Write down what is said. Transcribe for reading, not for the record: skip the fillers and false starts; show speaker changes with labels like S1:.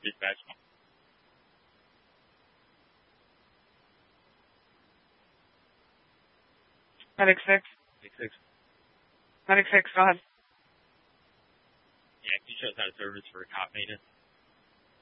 S1: Dispatch.
S2: Medic 6.
S1: Medic 6.
S2: Medic 6, go ahead.
S1: Yeah, can you show us how to service for cop maintenance?